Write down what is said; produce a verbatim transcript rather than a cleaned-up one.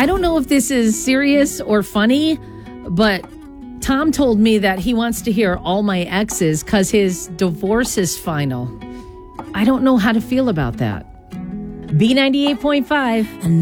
I don't know if this is serious or funny, but Tom told me that he wants to hear all my exes because his divorce is final. I don't know how to feel about that. B ninety-eight point five.